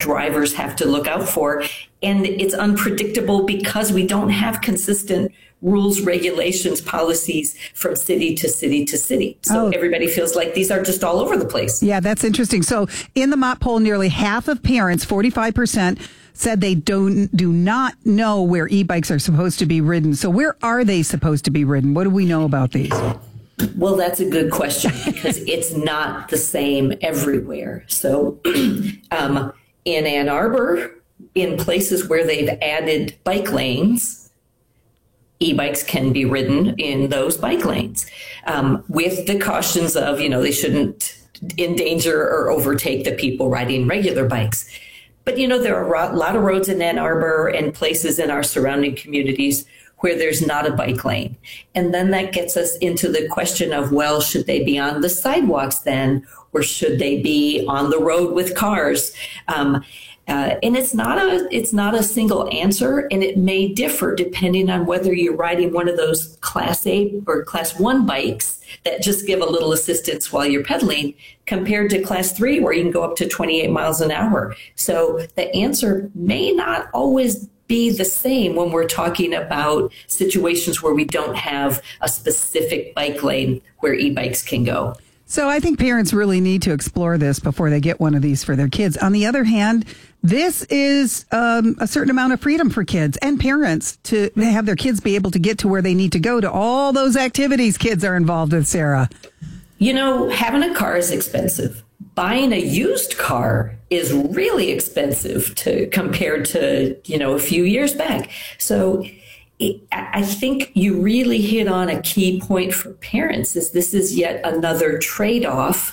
drivers have to look out for. And it's unpredictable because we don't have consistent rules, regulations, policies from city to city to city. So everybody feels like these are just all over the place. Yeah, that's interesting. So in the Mott poll, nearly half of parents, 45%, said they do not know where e-bikes are supposed to be ridden. So where are they supposed to be ridden? What do we know about these? Well, that's a good question because it's not the same everywhere. So in Ann Arbor, in places where they've added bike lanes, e-bikes can be ridden in those bike lanes with the cautions of, they shouldn't endanger or overtake the people riding regular bikes. But, there are a lot of roads in Ann Arbor and places in our surrounding communities where there's not a bike lane. And then that gets us into the question of, well, should they be on the sidewalks then? Or should they be on the road with cars? And it's not a single answer, and it may differ depending on whether you're riding one of those Class A or Class 1 bikes that just give a little assistance while you're pedaling compared to Class 3 where you can go up to 28 miles an hour. So the answer may not always be the same when we're talking about situations where we don't have a specific bike lane where e-bikes can go. So I think parents really need to explore this before they get one of these for their kids. On the other hand, this is a certain amount of freedom for kids and parents to have their kids be able to get to where they need to go to all those activities kids are involved with, Sarah. Having a car is expensive. Buying a used car is really expensive compared to, a few years back. So I think you really hit on a key point for parents is this is yet another trade-off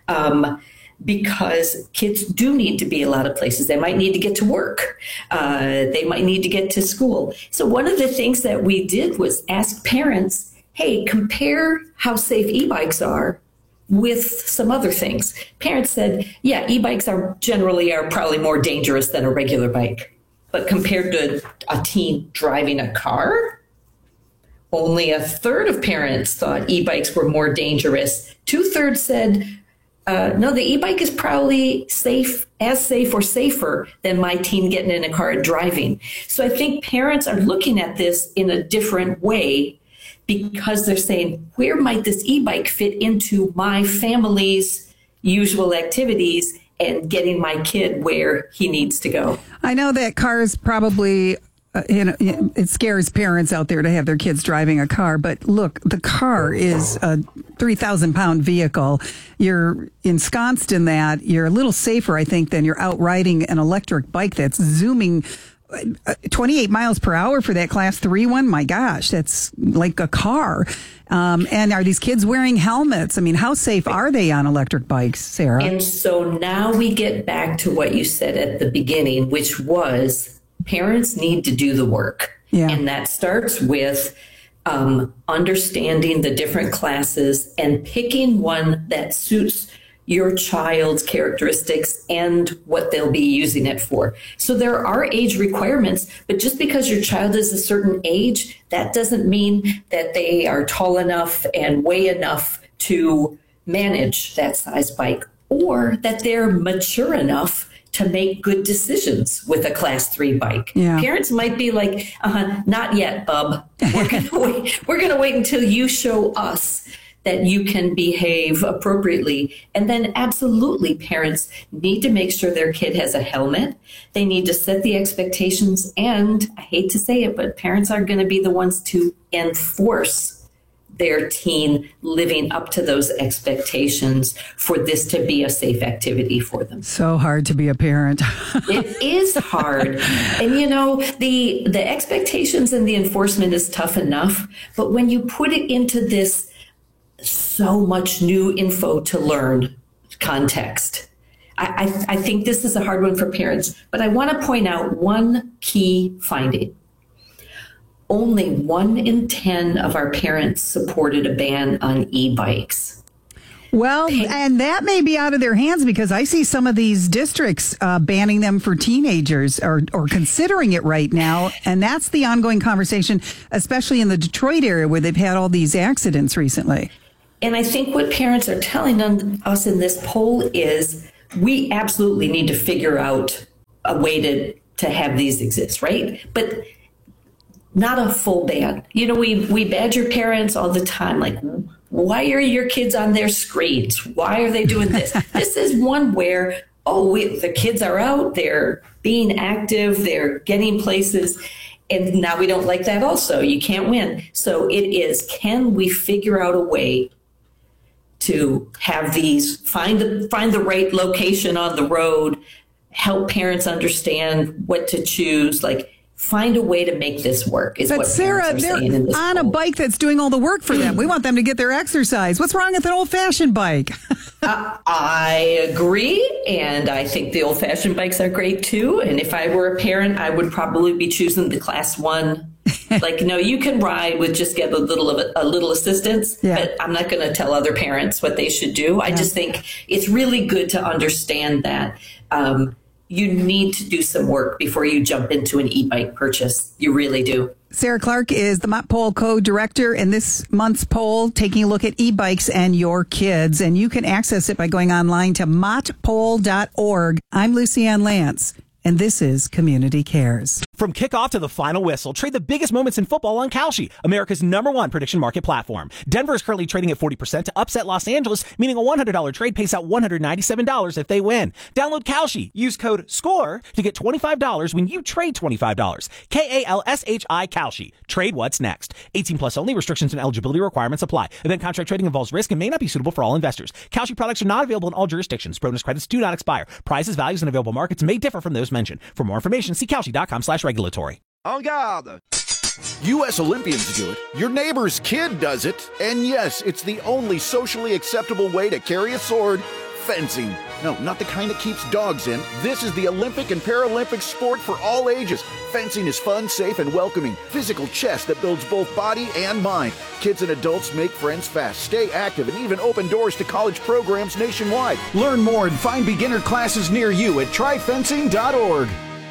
because kids do need to be a lot of places. They might need to get to work. They might need to get to school. So one of the things that we did was ask parents, hey, compare how safe e-bikes are with some other things. Parents said, yeah, e-bikes are probably more dangerous than a regular bike. But compared to a teen driving a car, only a third of parents thought e-bikes were more dangerous. 2/3 said, no, the e-bike is probably as safe or safer than my teen getting in a car and driving. So I think parents are looking at this in a different way because they're saying, where might this e-bike fit into my family's usual activities and getting my kid where he needs to go? I know that cars probably, it scares parents out there to have their kids driving a car. But look, the car is a 3,000-pound vehicle. You're ensconced in that. You're a little safer, I think, than you're out riding an electric bike that's zooming 28 miles per hour for that Class 3 one. My gosh, that's like a car. And are these kids wearing helmets? I mean, how safe are they on electric bikes, Sarah? And so now we get back to what you said at the beginning, which was parents need to do the work. Yeah. And that starts with understanding the different classes and picking one that suits your child's characteristics and what they'll be using it for. So there are age requirements, but just because your child is a certain age, that doesn't mean that they are tall enough and weigh enough to manage that size bike or that they're mature enough to make good decisions with a Class 3 bike. Yeah. Parents might be like, not yet, bub. We're gonna wait until you show us that you can behave appropriately. And then absolutely parents need to make sure their kid has a helmet. They need to set the expectations. And I hate to say it, but parents are going to be the ones to enforce their teen living up to those expectations for this to be a safe activity for them. So hard to be a parent. It is hard. And the expectations and the enforcement is tough enough. But when you put it into this so much new info to learn context, I think this is a hard one for parents. But I want to point out one key finding. Only 1 in 10 of our parents supported a ban on e-bikes. Well, and that may be out of their hands because I see some of these districts banning them for teenagers or considering it right now. And that's the ongoing conversation, especially in the Detroit area where they've had all these accidents recently. And I think what parents are telling us in this poll is we absolutely need to figure out a way to have these exist, right? But not a full ban. We badger parents all the time, like, why are your kids on their screens? Why are they doing this? This is one where, the kids are out, they're being active, they're getting places. And now we don't like that also. You can't win. So it is, can we figure out a way to have these, find the right location on the road, help parents understand what to choose, like find a way to make this work. But Sarah, they're on a bike that's doing all the work for them. We want them to get their exercise. What's wrong with an old-fashioned bike? I agree, and I think the old-fashioned bikes are great too. And if I were a parent, I would probably be choosing the Class 1. Like, no, you can ride with just get a little assistance, but I'm not going to tell other parents what they should do. I just think it's really good to understand that you need to do some work before you jump into an e-bike purchase. You really do. Sarah Clark is the Mott Poll co-director in this month's poll, taking a look at e-bikes and your kids. And you can access it by going online to mottpoll.org. I'm Lucy Ann Lance, and this is Community Cares. From kickoff to the final whistle, trade the biggest moments in football on Kalshi, America's #1 prediction market platform. Denver is currently trading at 40% to upset Los Angeles, meaning a $100 trade pays out $197 if they win. Download Kalshi. Use code SCORE to get $25 when you trade $25. KALSHI Kalshi. Trade what's next. 18 plus only. Restrictions and eligibility requirements apply. Event contract trading involves risk and may not be suitable for all investors. Kalshi products are not available in all jurisdictions. Bonus credits do not expire. Prices, values, and available markets may differ from those mentioned. For more information, see Kalshi.com/regulatory. En garde! U.S. Olympians do it. Your neighbor's kid does it. And yes, it's the only socially acceptable way to carry a sword. Fencing. No, not the kind that keeps dogs in. This is the Olympic and Paralympic sport for all ages. Fencing is fun, safe, and welcoming. Physical chess that builds both body and mind. Kids and adults make friends fast, stay active, and even open doors to college programs nationwide. Learn more and find beginner classes near you at tryfencing.org.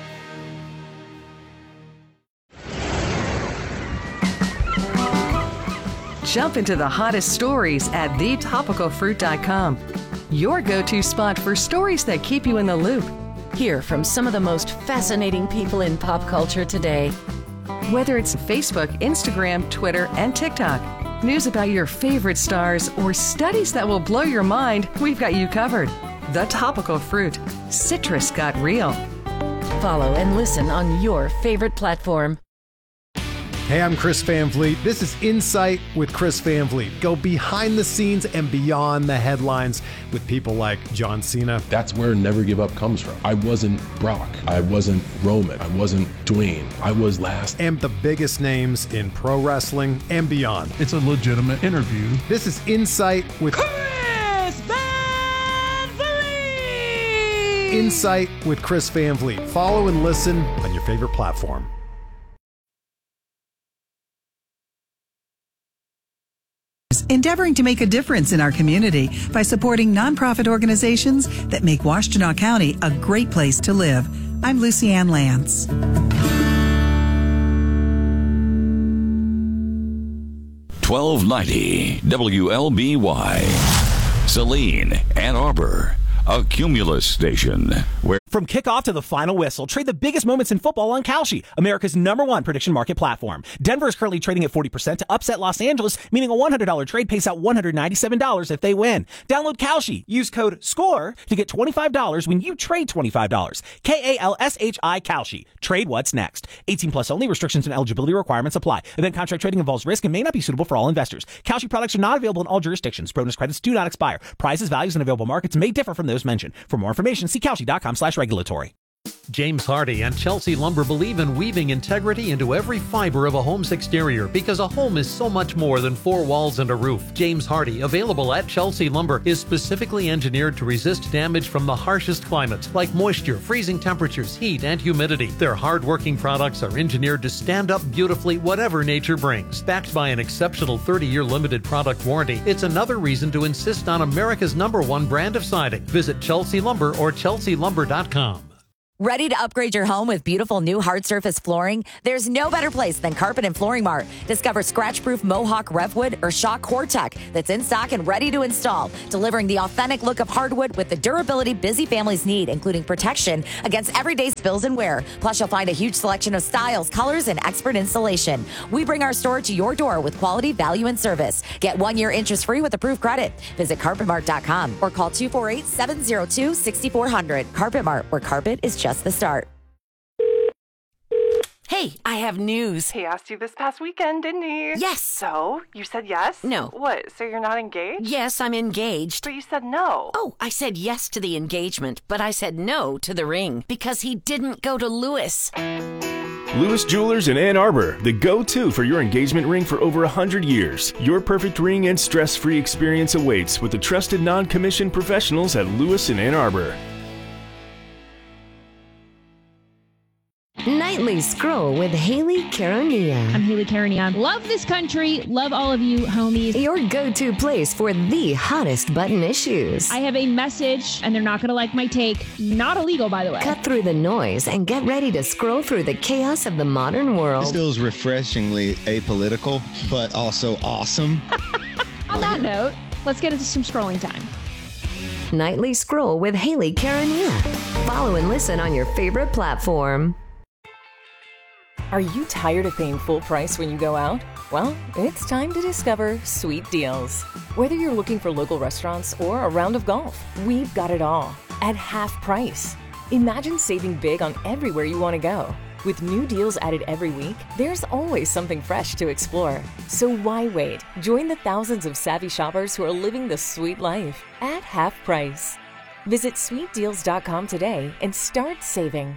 Jump into the hottest stories at thetopicalfruit.com. Your go-to spot for stories that keep you in the loop. Hear from some of the most fascinating people in pop culture today. Whether it's Facebook, Instagram, Twitter, and TikTok, news about your favorite stars, or studies that will blow your mind, we've got you covered. The Topical Fruit. Citrus got real. Follow and listen on your favorite platform. Hey, I'm Chris Van Vliet. This is Insight with Chris Van Vliet. Go behind the scenes and beyond the headlines with people like John Cena. That's where Never Give Up comes from. I wasn't Brock. I wasn't Roman. I wasn't Dwayne. I was last. And the biggest names in pro wrestling and beyond. It's a legitimate interview. This is Insight with Chris Van Vliet. Insight with Chris Van Vliet. Follow and listen on your favorite platform. Endeavoring to make a difference in our community by supporting nonprofit organizations that make Washtenaw County a great place to live. I'm Lucy Ann Lance. $12.90 WLBY. Saline, Ann Arbor, a Cumulus station. Where From kickoff to the final whistle, trade the biggest moments in football on Kalshi, America's #1 prediction market platform. Denver is currently trading at 40% to upset Los Angeles, meaning a $100 trade pays out $197 if they win. Download Kalshi. Use code SCORE to get $25 when you trade $25. KALSHI Kalshi. Trade what's next. 18 plus only. Restrictions and eligibility requirements apply. Event contract trading involves risk and may not be suitable for all investors. Kalshi products are not available in all jurisdictions. Bonus credits do not expire. Prices, values, and available markets may differ from those mentioned. For more information, see Kalshi.com/regulatory. James Hardy and Chelsea Lumber believe in weaving integrity into every fiber of a home's exterior because a home is so much more than 4 walls and a roof. James Hardy, available at Chelsea Lumber, is specifically engineered to resist damage from the harshest climates like moisture, freezing temperatures, heat, and humidity. Their hard-working products are engineered to stand up beautifully whatever nature brings. Backed by an exceptional 30-year limited product warranty, it's another reason to insist on America's #1 brand of siding. Visit Chelsea Lumber or chelsealumber.com. Ready to upgrade your home with beautiful new hard surface flooring? There's no better place than Carpet and Flooring Mart. Discover scratch-proof Mohawk Revwood or Shock CoreTech that's in stock and ready to install, delivering the authentic look of hardwood with the durability busy families need, including protection against everyday spills and wear. Plus, you'll find a huge selection of styles, colors, and expert installation. We bring our store to your door with quality, value, and service. Get 1 year interest-free with approved credit. Visit CarpetMart.com or call 248-702-6400. Carpet Mart, where carpet is just the start. Hey, I have news. He asked you this past weekend, didn't he? Yes. So, you said yes? No. What, so you're not engaged? Yes, I'm engaged. But you said no. Oh, I said yes to the engagement, but I said no to the ring because he didn't go to Lewis. Lewis Jewelers in Ann Arbor, the go-to for your engagement ring for over 100 years. Your perfect ring and stress-free experience awaits with the trusted non-commissioned professionals at Lewis in Ann Arbor. Nightly Scroll with Haley Caronia. I'm Haley Caronia. Love this country. Love all of you, homies. Your go-to place for the hottest button issues. I have a message, and they're not going to like my take. Not illegal, by the way. Cut through the noise and get ready to scroll through the chaos of the modern world. This feels refreshingly apolitical, but also awesome. On that note, let's get into some scrolling time. Nightly Scroll with Haley Caronia. Follow and listen on your favorite platform. Are you tired of paying full price when you go out? Well, it's time to discover Sweet Deals. Whether you're looking for local restaurants or a round of golf, we've got it all at half price. Imagine saving big on everywhere you want to go. With new deals added every week, there's always something fresh to explore. So why wait? Join the thousands of savvy shoppers who are living the sweet life at half price. Visit sweetdeals.com today and start saving.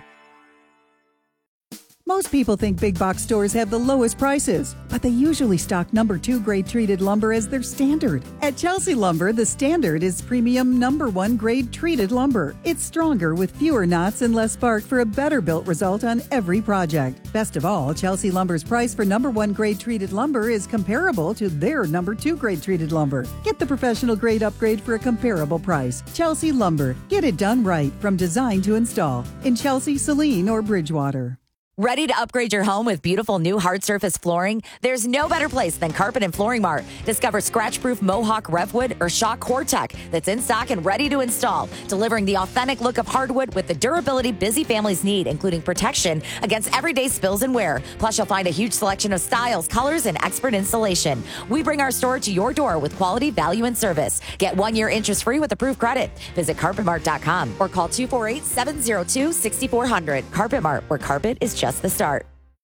Most people think big box stores have the lowest prices, but they usually stock number 2 grade treated lumber as their standard. At Chelsea Lumber, the standard is premium number 1 grade treated lumber. It's stronger with fewer knots and less bark for a better built result on every project. Best of all, Chelsea Lumber's price for number 1 grade treated lumber is comparable to their number 2 grade treated lumber. Get the professional grade upgrade for a comparable price. Chelsea Lumber. Get it done right from design to install in Chelsea, Saline, or Bridgewater. Ready to upgrade your home with beautiful new hard surface flooring? There's no better place than Carpet and Flooring Mart. Discover scratch-proof Mohawk Revwood or Shock CoreTech that's in stock and ready to install, delivering the authentic look of hardwood with the durability busy families need, including protection against everyday spills and wear. Plus, you'll find a huge selection of styles, colors, and expert installation. We bring our store to your door with quality, value, and service. Get 1 year interest-free with approved credit. Visit CarpetMart.com or call 248-702-6400. Carpet Mart, where carpet is just the start.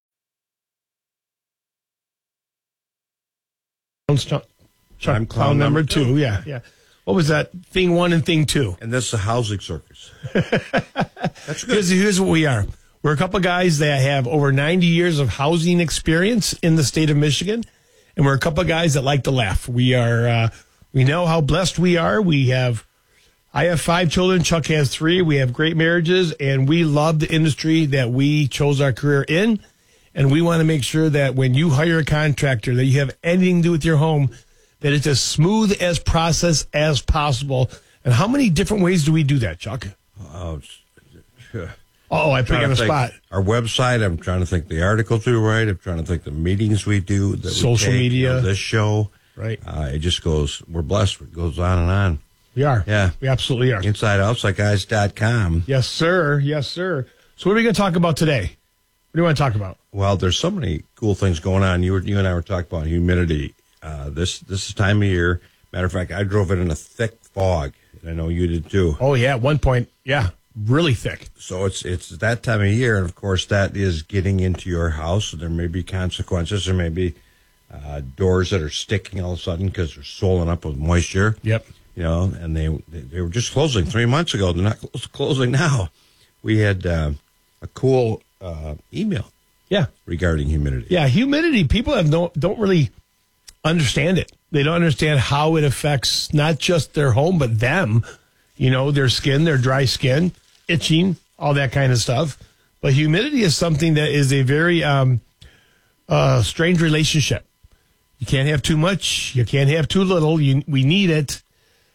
I'm clown number 2. Yeah. What was that? Thing 1 and thing 2. And that's the housing circus. That's good. Here's what we are. We're a couple guys that have over 90 years of housing experience in the state of Michigan, and we're a couple guys that like to laugh. We are. We know how blessed we are. I have 5 children. Chuck has 3. We have great marriages, and we love the industry that we chose our career in. And we want to make sure that when you hire a contractor, that you have anything to do with your home, that it's as smooth as process as possible. And how many different ways do we do that, Chuck? I put you on the spot. Our website, I'm trying to think the articles we write. I'm trying to think the meetings we do. Social media. This show. Right. It just goes, we're blessed. It goes on and on. We are. Yeah. We absolutely are. InsideOutsideGuys.com. Yes, sir. Yes, sir. So what are we going to talk about today? What do you want to talk about? Well, there's so many cool things going on. You and I were talking about humidity. This is time of year. Matter of fact, I drove it in a thick fog. I know you did too. Oh, yeah. At one point, yeah. Really thick. So it's that time of year. And, of course, that is getting into your house. So there may be consequences. There may be doors that are sticking all of a sudden because they're swollen up with moisture. Yep. You know, and they were just closing 3 months ago. They're not closing now. We had a cool email. Yeah. Regarding humidity. Yeah, humidity. People don't really understand it. They don't understand how it affects not just their home, but them. You know, their skin, their dry skin, itching, all that kind of stuff. But humidity is something that is a very strange relationship. You can't have too much. You can't have too little. We need it.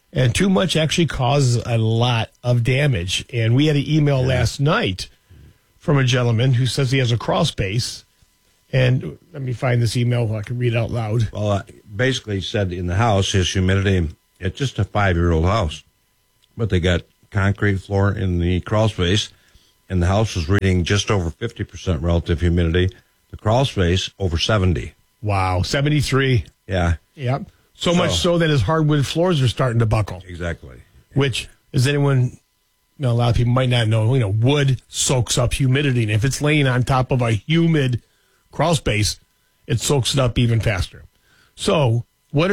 And too much actually causes a lot of damage. And we had an email last night from a gentleman who says he has a crawl space. And let me find this email so I can read it out loud. Well, basically he said in the house, his humidity, it's just a 5-year-old house. But they got concrete floor in the crawl space, and the house was reading just over 50% relative humidity. The crawl space, over 70. Wow, 73. Yeah. Yep. So much so that his hardwood floors are starting to buckle. Exactly. Which, as anyone, a lot of people might not know, wood soaks up humidity. And if it's laying on top of a humid crawl space, it soaks it up even faster. So, what are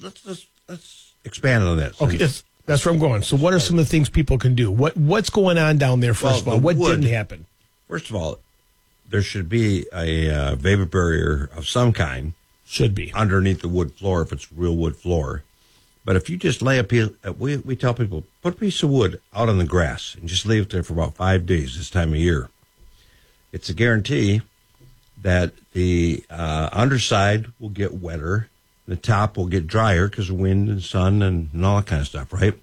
Let's expand on that. Okay, that's where I'm going. So, what are some of the things people can do? What's going on down there, first of all? What didn't happen? First of all, there should be a vapor barrier of some kind. Should be. Underneath the wood floor if it's real wood floor. But if you just lay a piece, we tell people, put a piece of wood out on the grass and just leave it there for about 5 days this time of year. It's a guarantee that the underside will get wetter, the top will get drier because of wind and sun and all that kind of stuff, right?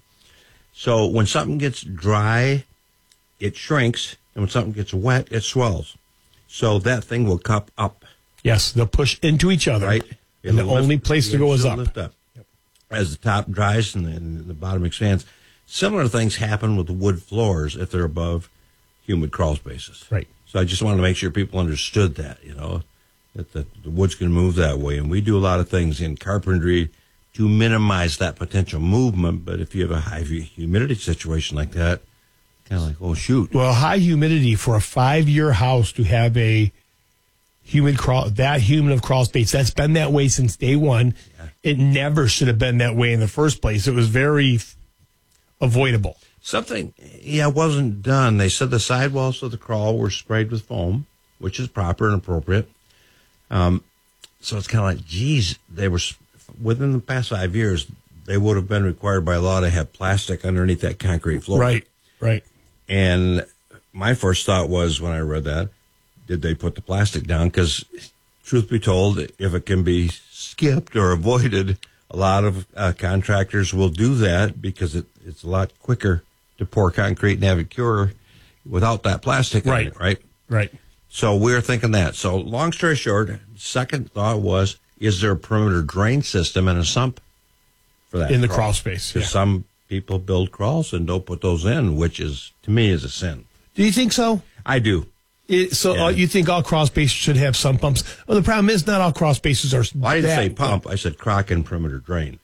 So when something gets dry, it shrinks, and when something gets wet, it swells. So that thing will cup up. Yes, they'll push into each other, right? And the only place to go is up. Lift up. Yep. As the top dries and the bottom expands. Similar things happen with the wood floors if they're above humid crawl spaces. Right. So I just wanted to make sure people understood that, that the wood's going to move that way. And we do a lot of things in carpentry to minimize that potential movement. But if you have a high humidity situation like that, kind of like, oh, shoot. Well, high humidity for a 5-year house to have a humid of crawl space, that's been that way since day one. Yeah. It never should have been that way in the first place. It was very avoidable. Something, wasn't done. They said the sidewalls of the crawl were sprayed with foam, which is proper and appropriate. So it's kind of like, geez, they were, within the past 5 years, they would have been required by law to have plastic underneath that concrete floor. Right. And my first thought was, when I read that, did they put the plastic down? Because, truth be told, if it can be skipped or avoided, a lot of contractors will do that because it's a lot quicker to pour concrete and have it cure without that plastic on it, right? Right. So we're thinking that. So long story short, second thought was, is there a perimeter drain system and a sump for that? In the crawl space. Because some people build crawls and don't put those in, which is, to me, is a sin. Do you think so? I do. You think all crawl spaces should have sump pumps? Well, the problem is not all crawl spaces are. Well, I didn't say pump. I said crock and perimeter drain.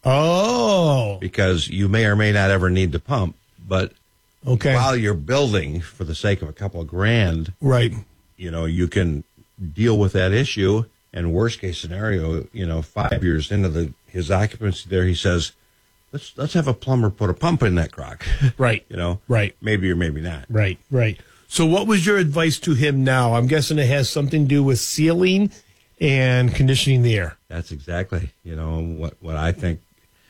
Oh. Because you may or may not ever need to pump, but while you're building for the sake of a couple of grand, right? You can deal with that issue. And worst case scenario, 5 years into his occupancy there, he says, let's have a plumber put a pump in that crock. Right. Right. Maybe or maybe not. Right. So what was your advice to him now? I'm guessing it has something to do with sealing and conditioning the air. That's exactly, what I think.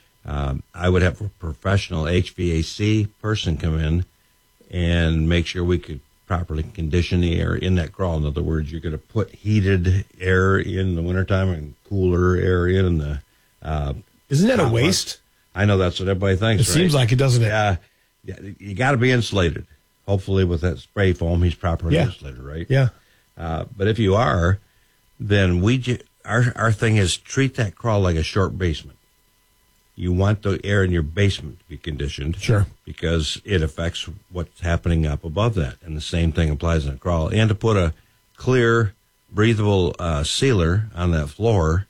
I would have a professional HVAC person come in and make sure we could properly condition the air in that crawl. In other words, you're going to put heated air in the wintertime and cooler air in the... Isn't that a waste? I know that's what everybody thinks, It seems like it, doesn't it? Yeah. You got to be insulated. Hopefully with that spray foam, he's properly insulated, right? Yeah. But if you are, then our thing is treat that crawl like a short basement. You want the air in your basement to be conditioned. Sure. Because it affects what's happening up above that. And the same thing applies in a crawl. And to put a clear, breathable sealer on that floor,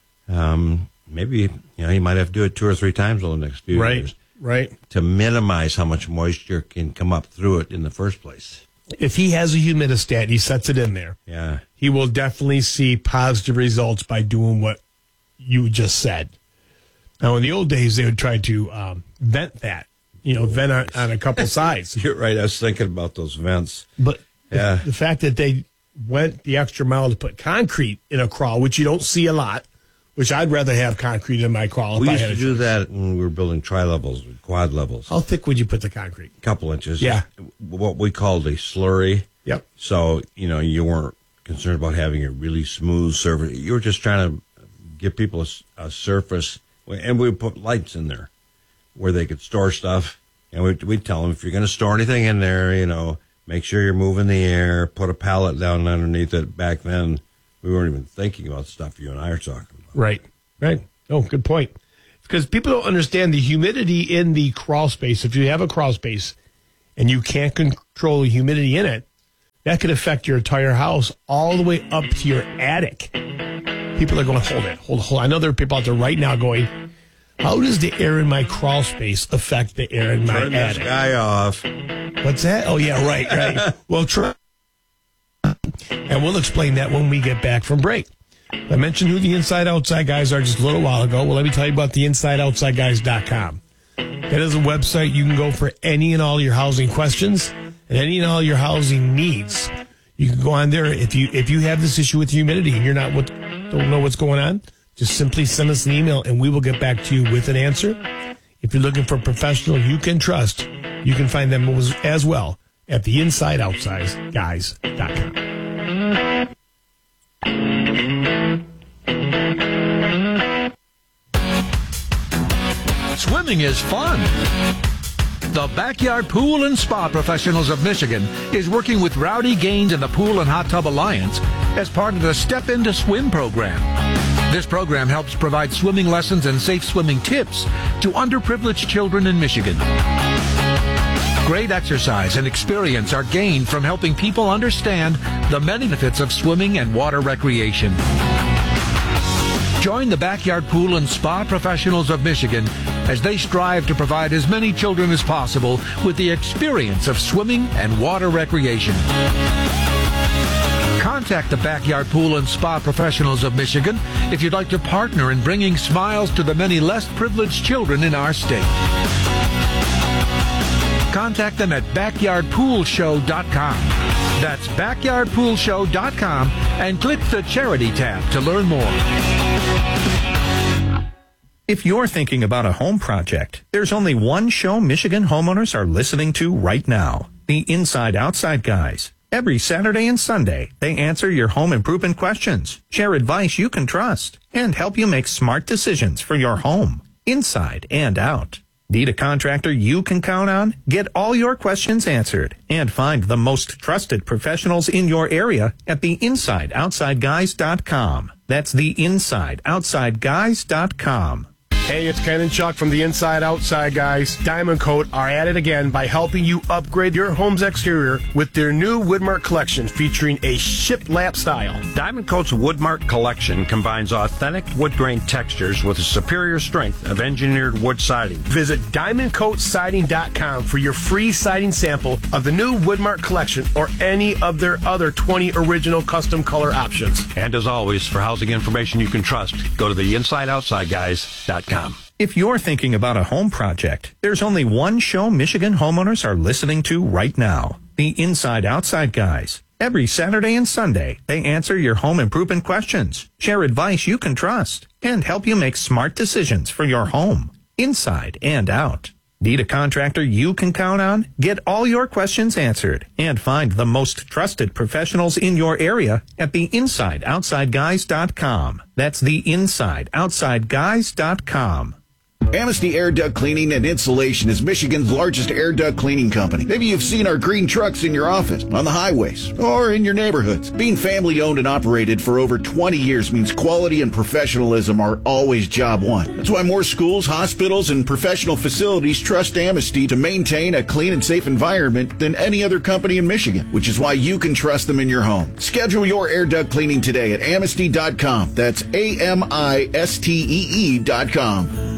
maybe you might have to do it 2 or 3 times over the next few years. Right. To minimize how much moisture can come up through it in the first place. If he has a humidistat and he sets it in there, he will definitely see positive results by doing what you just said. Now, in the old days, they would try to vent that, vent on a couple sides. You're right. I was thinking about those vents. But the fact that they went the extra mile to put concrete in a crawl, which you don't see a lot, which I'd rather have concrete in my crawl. We used to do that when we were building tri-levels, quad levels. How thick would you put the concrete? A couple inches. Yeah. What we called a slurry. Yep. So, you weren't concerned about having a really smooth surface. You were just trying to give people a surface, and we would put lights in there. where they could store stuff. And we'd tell them, if you're going to store anything in there, make sure you're moving the air, put a pallet down underneath it. Back then, we weren't even thinking about stuff you and I are talking about. Right. Oh, good point. Because people don't understand the humidity in the crawl space. If you have a crawl space and you can't control the humidity in it, that could affect your entire house all the way up to your attic. People are going, hold on. I know there are people out there right now going, how does the air in my crawl space affect the air in my Turn attic? this guy off. What's that? Oh, yeah, right. Well, try. And we'll explain that when we get back from break. I mentioned who the Inside Outside Guys are just a little while ago. Well, let me tell you about the InsideOutsideGuys.com. That is a website you can go for any and all your housing questions and any and all your housing needs. You can go on there. If you have this issue with humidity and don't know what's going on, just simply send us an email and we will get back to you with an answer. If you're looking for a professional you can trust, you can find them as well at the InsideOutsideGuys.com. Swimming is fun. The Backyard Pool and Spa Professionals of Michigan is working with Rowdy Gaines and the Pool and Hot Tub Alliance as part of the Step Into Swim program. This program helps provide swimming lessons and safe swimming tips to underprivileged children in Michigan. Great exercise and experience are gained from helping people understand the many benefits of swimming and water recreation. Join the Backyard Pool and Spa Professionals of Michigan as they strive to provide as many children as possible with the experience of swimming and water recreation. Contact the Backyard Pool and Spa Professionals of Michigan if you'd like to partner in bringing smiles to the many less privileged children in our state. Contact them at backyardpoolshow.com. That's backyardpoolshow.com and click the charity tab to learn more. If you're thinking about a home project, there's only one show Michigan homeowners are listening to right now, the Inside Outside Guys. Every Saturday and Sunday, they answer your home improvement questions, share advice you can trust, and help you make smart decisions for your home, inside and out. Need a contractor you can count on? Get all your questions answered and find the most trusted professionals in your area at the InsideOutsideGuys.com. That's the InsideOutsideGuys.com. Hey, it's Ken and Chuck from the Inside Outside Guys. Diamond Coat are at it again by helping you upgrade your home's exterior with their new Woodmark collection featuring a shiplap style. Diamond Coat's Woodmark collection combines authentic wood grain textures with a superior strength of engineered wood siding. Visit DiamondCoatSiding.com for your free siding sample of the new Woodmark collection or any of their other 20 original custom color options. And as always, for housing information you can trust, go to the InsideOutsideGuys.com. If you're thinking about a home project, there's only one show Michigan homeowners are listening to right now, the Inside Outside Guys. Every Saturday and Sunday, they answer your home improvement questions, share advice you can trust, and help you make smart decisions for your home, inside and out. Need a contractor you can count on? Get all your questions answered and find the most trusted professionals in your area at the InsideOutsideGuys.com. That's the InsideOutsideGuys.com. Amnesty Air Duct Cleaning and Insulation is Michigan's largest air duct cleaning company. Maybe you've seen our green trucks in your office, on the highways, or in your neighborhoods. Being family owned and operated for over 20 years means quality and professionalism are always job one. That's why more schools, hospitals, and professional facilities trust Amnesty to maintain a clean and safe environment than any other company in Michigan, which is why you can trust them in your home. Schedule your air duct cleaning today at Amnesty.com. That's AMISTEE.com.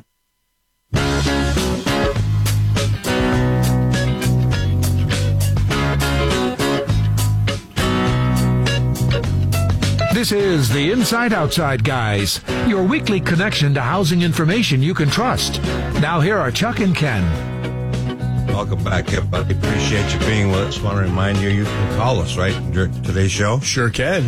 This is the Inside Outside Guys, your weekly connection to housing information you can trust. Now here are Chuck and Ken. Welcome back, everybody. Appreciate you being with us. Want to remind you, you can call us, right, during today's show? Sure can.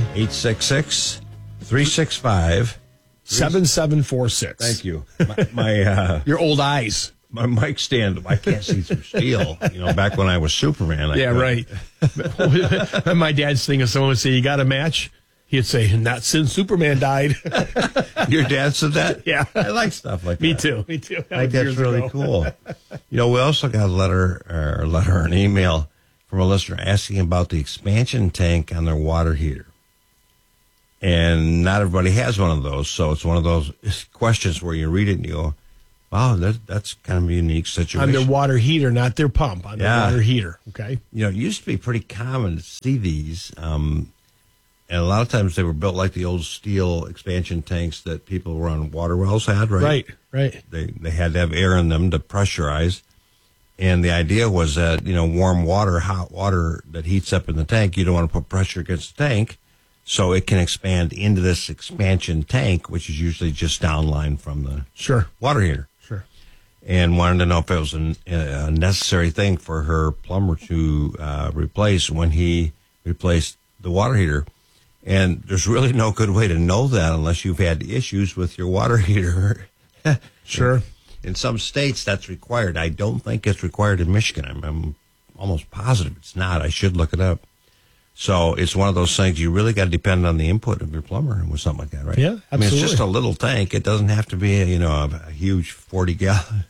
866-365-7746. Thank you. My your old eyes. My mic stand, I can't see through steel. Back when I was Superman. Right. My dad's thing is someone would say, you got a match? He'd say, not since Superman died. Your dad said that? Yeah. I like stuff like Me that. too. Me too. I think that's really cool. We also got an email from a listener asking about the expansion tank on their water heater. And not everybody has one of those. So it's one of those questions where you read it and you go, wow, that's kind of a unique situation. On their water heater, not their pump, on their water heater. Okay. It used to be pretty common to see these. And a lot of times they were built like the old steel expansion tanks that people who run water wells had, right? Right. They had to have air in them to pressurize. And the idea was that, warm water, hot water that heats up in the tank, you don't want to put pressure against the tank. So it can expand into this expansion tank, which is usually just downline from the water heater. Sure. And wanted to know if it was a necessary thing for her plumber to replace when he replaced the water heater. And there's really no good way to know that unless you've had issues with your water heater. Sure. In some states, that's required. I don't think it's required in Michigan. I'm almost positive it's not. I should look it up. So it's one of those things you really got to depend on the input of your plumber with something like that, right? Yeah, absolutely. I mean, it's just a little tank. It doesn't have to be, a huge 40-gallon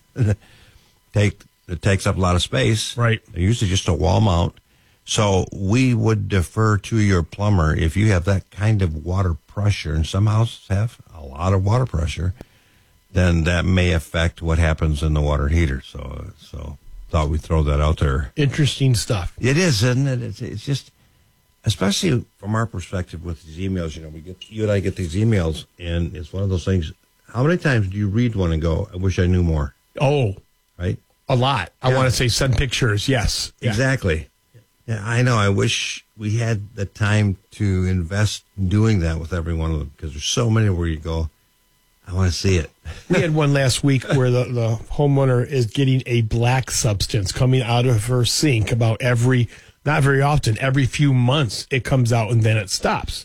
tank that takes up a lot of space. Right. They're usually just a wall mount. So we would defer to your plumber if you have that kind of water pressure, and some houses have a lot of water pressure, then that may affect what happens in the water heater. So thought we'd throw that out there. Interesting stuff. It is, isn't it? It's just, especially from our perspective with these emails, you and I get these emails, and it's one of those things. How many times do you read one and go, I wish I knew more? Oh. Right? A lot. I want to say send pictures. Yes. Exactly. Yeah, I know. I wish we had the time to invest in doing that with every one of them, because there's so many where you go, I want to see it. We had one last week where the homeowner is getting a black substance coming out of her sink about not very often, every few months it comes out and then it stops.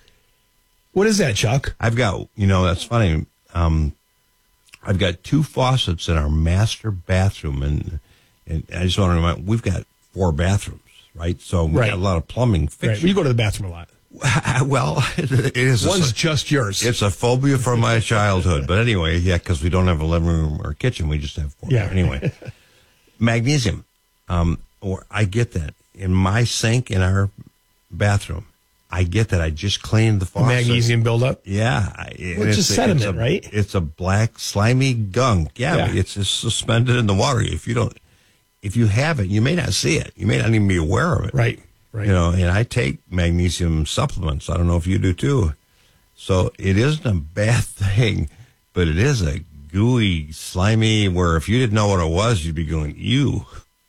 What is that, Chuck? I've got, that's funny. I've got 2 faucets in our master bathroom, and I just want to remind, we've got 4 bathrooms. Right, so we got a lot of plumbing fixtures. Right. You go to the bathroom a lot. Well, it is. One's just yours. It's a phobia from my childhood. But anyway, because we don't have a living room or kitchen, we just have 4. Yeah. Anyway, magnesium. Or I get that in my sink in our bathroom. I get that. I just cleaned the faucet. Magnesium buildup. Yeah, it's a sediment, right? It's a black slimy gunk. Yeah, it's just suspended in the water. If you have it, you may not see it. You may not even be aware of it. Right. And I take magnesium supplements. I don't know if you do too. So it isn't a bad thing, but it is a gooey, slimy, where if you didn't know what it was, you'd be going, ew.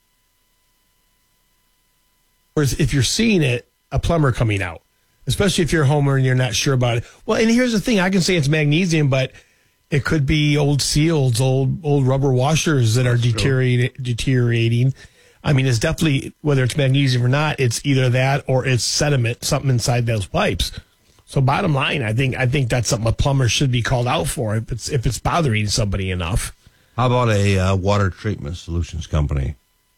Whereas if you're seeing it, a plumber coming out, especially if you're a homeowner and you're not sure about it. Well, and here's the thing. I can say it's magnesium, but it could be old seals, old rubber washers that are deteriorating. I mean, it's definitely, whether it's magnesium or not, it's either that or it's sediment, something inside those pipes. So bottom line, I think that's something a plumber should be called out for if it's bothering somebody enough. How about a water treatment solutions company?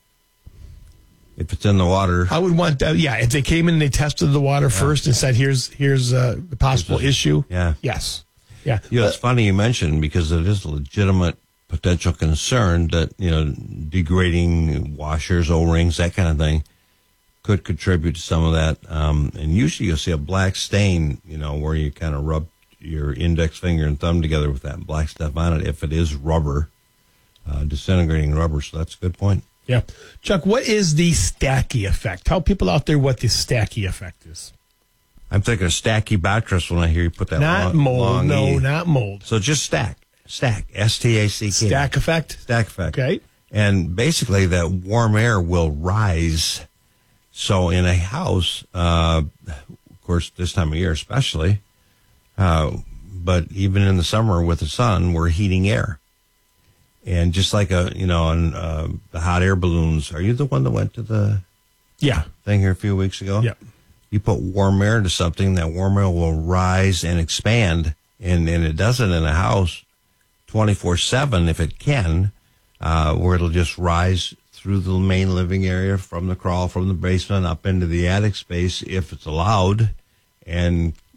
If it's in the water, I would want that. Yeah, if they came in and they tested the water first and said, here's the possible issue. Yeah. Yes. Yeah. It's funny you mentioned, because it is a legitimate potential concern that, degrading washers, O-rings, that kind of thing could contribute to some of that. And usually you'll see a black stain, where you kind of rub your index finger and thumb together with that black stuff on it, if it is rubber, disintegrating rubber. So that's a good point. Yeah. Chuck, what is the Stacky effect? Tell people out there what the Stacky effect is. I'm thinking of Stachybotrys when I hear you put that not long, mold. long No, E. not mold. So just stack, S-T-A-C-K. Stack effect? Stack effect. Okay. And basically that warm air will rise. So in a house, of course, this time of year especially, but even in the summer with the sun, we're heating air. And just like on the hot air balloons, are you the one that went to the thing here a few weeks ago? Yeah. You put warm air into something, that warm air will rise and expand, and it does it in a house 24/7 if it can, where it'll just rise through the main living area, from the crawl, from the basement up into the attic space if it's allowed, and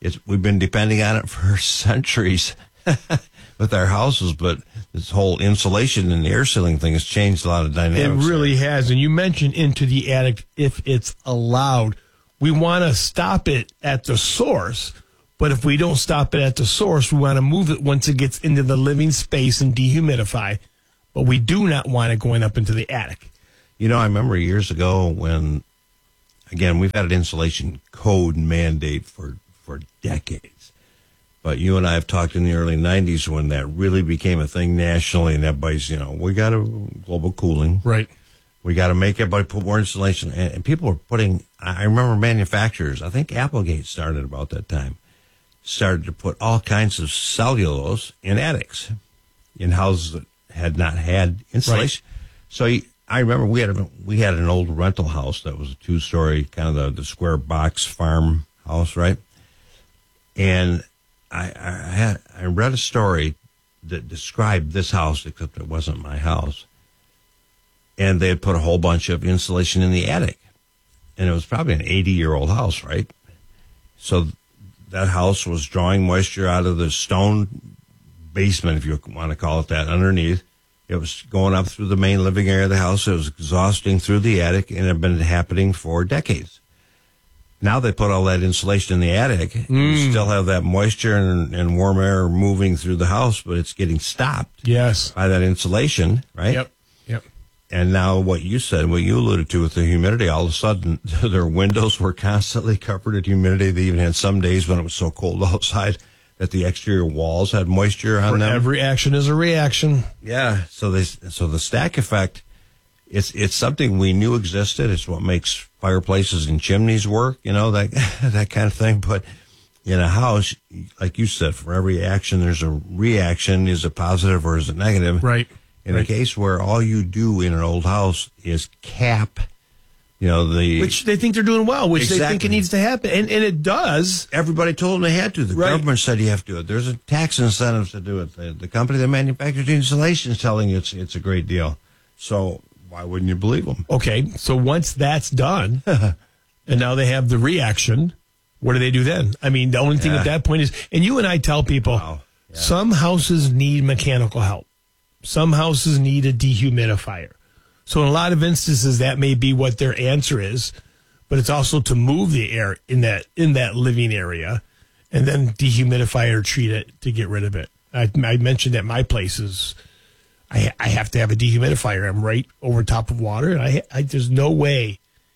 we've been depending on it for centuries with our houses, but this whole insulation and air sealing thing has changed a lot of dynamics. It really has. And you mentioned into the attic if it's allowed. We want to stop it at the source, but if we don't stop it at the source, we want to move it once it gets into the living space and dehumidify. But we do not want it going up into the attic. You know, I remember years ago when, again, we've had an insulation code mandate for decades. But you and I have talked in the early 90s when that really became a thing nationally, and everybody's, we got a global cooling. Right. We got to make everybody put more insulation. And people were putting, I remember manufacturers, I think Applegate started about that time, started to put all kinds of cellulose in attics, in houses that had not had insulation. Right. So I remember we had an old rental house that was a 2-story, kind of the square box farm house, right? And I read a story that described this house, except it wasn't my house. And they had put a whole bunch of insulation in the attic. And it was probably an 80-year-old house, right? So that house was drawing moisture out of the stone basement, if you want to call it that, underneath. It was going up through the main living area of the house. It was exhausting through the attic, and it had been happening for decades. Now they put all that insulation in the attic. You still have that moisture and warm air moving through the house, but it's getting stopped. Yes. By that insulation, right? Yep. And now what you said, what you alluded to with the humidity, all of a sudden their windows were constantly covered in humidity. They even had some days when it was so cold outside that the exterior walls had moisture on them. Every action is a reaction. Yeah. So the stack effect, it's something we knew existed. It's what makes fireplaces and chimneys work, that kind of thing. But in a house, like you said, for every action, there's a reaction. Is it positive or is it negative? Right. In a case where all you do in an old house is cap, which they think they're doing well, which exactly. They think it needs to happen, and it does. Everybody told them they had to. The government said you have to do it. There's a tax incentive to do it. The company that manufactures the insulation is telling you it's a great deal. So why wouldn't you believe them? Okay, so once that's done, and now they have the reaction, what do they do then? I mean, the only thing at that point is, and you and I tell people, some houses need mechanical help. Some houses need a dehumidifier. So in a lot of instances, that may be what their answer is, but it's also to move the air in that living area and then dehumidify or treat it to get rid of it. I mentioned at my places, I have to have a dehumidifier. I'm right over top of water, and there's no way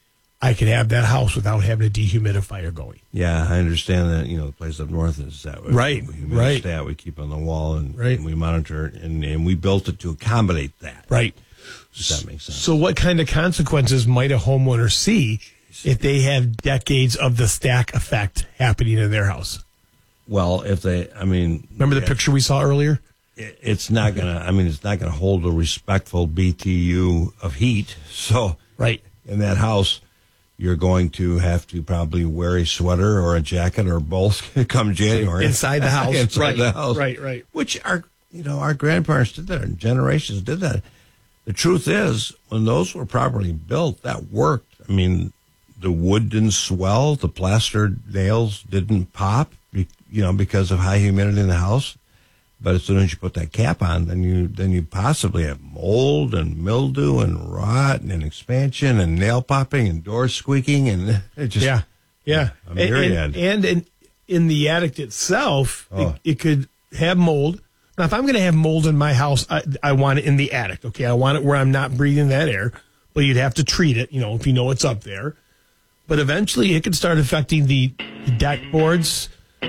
I could have that house without having a dehumidifier going. Yeah, I understand that. The place up north is that way. Right. We keep on the wall and we monitor it, and we built it to accommodate that. Right. Does that make sense? So what kind of consequences might a homeowner see if they have decades of the stack effect happening in their house? Well, remember the picture we saw earlier? It's not gonna hold a respectful BTU of heat. So in that house, you're going to have to probably wear a sweater or a jacket or both come January. Inside the house. The house. Right. Which our grandparents did that, and generations did that. The truth is, when those were properly built, that worked. I mean, the wood didn't swell, the plaster nails didn't pop, because of high humidity in the house. But as soon as you put that cap on, then you possibly have mold and mildew and rot and expansion and nail popping and doors squeaking and it just a myriad. And in the attic itself, it could have mold. Now, if I'm going to have mold in my house, I want it in the attic. Okay, I want it where I'm not breathing that air. But you'd have to treat it, if you know it's up there. But eventually, it could start affecting the deck boards.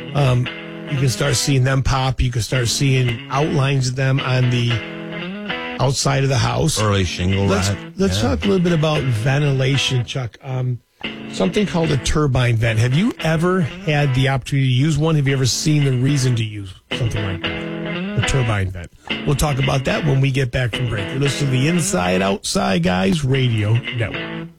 You can start seeing them pop. You can start seeing outlines of them on the outside of the house. Early shingle rot. Let's talk a little bit about ventilation, Chuck. Something called a turbine vent. Have you ever had the opportunity to use one? Have you ever seen the reason to use something like that? A turbine vent. We'll talk about that when we get back from break. You're listening to the Inside Outside Guys Radio Network.